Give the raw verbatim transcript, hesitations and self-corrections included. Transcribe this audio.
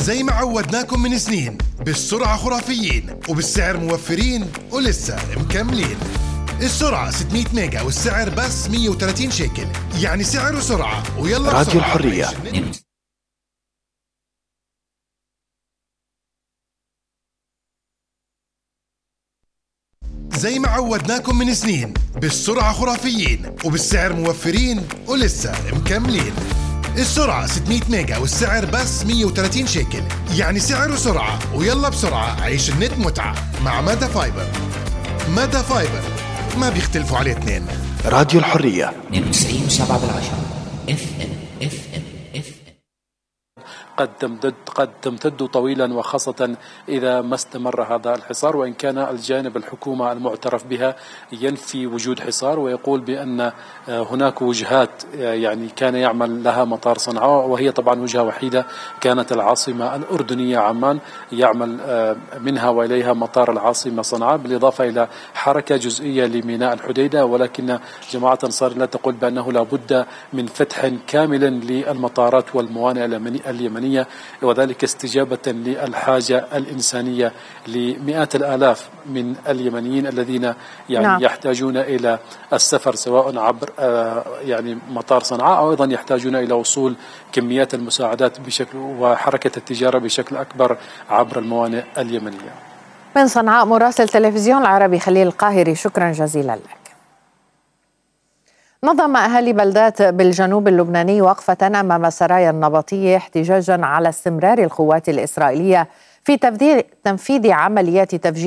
زي ما عودناكم من سنين، بالسرعة خرافيين وبالسعر موفرين ولسه مكملين. السرعة ستمية ميجا والسعر بس مية وثلاثين شيكل، يعني سعر وسرعة ويلا راديو الحرية. زي ما عودناكم من سنين، بالسرعة خرافيين وبالسعر موفرين ولسه مكملين. السرعة ستمية ميجا والسعر بس مية وثلاثين شيكل، يعني سعر وسرعة ويلا بسرعة عيش النت متعة مع مادا فايبر. مادا فايبر ما بيختلفوا عليه اثنين. راديو الحرية اثنين وتسعين وسبعة بالعشرة اف ام اف ام اف ام. قد تمتد قد تمتد طويلا، وخاصة إذا ما استمر هذا الحصار، وإن كان الجانب الحكومة المعترف بها ينفي وجود حصار ويقول بأن هناك وجهات يعني كان يعمل لها مطار صنعاء، وهي طبعا وجهة وحيدة كانت العاصمة الأردنية عمان يعمل منها وإليها مطار العاصمة صنعاء، بالإضافة إلى حركة جزئية لميناء الحديدة. ولكن جماعة أنصار الله تقول بأنه لا بد من فتح كامل للمطارات والموانئ اليمنية، وذلك استجابة للحاجة الإنسانية لمئات الآلاف من اليمنيين الذين يعني نعم. يحتاجون إلى السفر سواء عبر يعني مطار صنعاء أو أيضا يحتاجون إلى وصول كميات المساعدات بشكل وحركة التجارة بشكل أكبر عبر الموانئ اليمنية. من صنعاء مراسل تلفزيون العربي خليل القاهري، شكرا جزيلا لك. نظم أهالي بلدات بالجنوب اللبناني وقفة أمام سرايا النبطية احتجاجا على استمرار القوات الإسرائيلية في تنفيذ عمليات تفجير